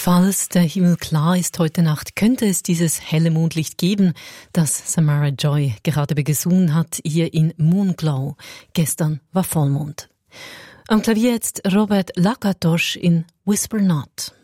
Falls der Himmel klar ist heute Nacht, könnte es dieses helle Mondlicht geben, das Samara Joy gerade besungen hat, hier in Moonglow. Gestern war Vollmond. Am Klavier jetzt Robert Lakatosh in Whisper Not.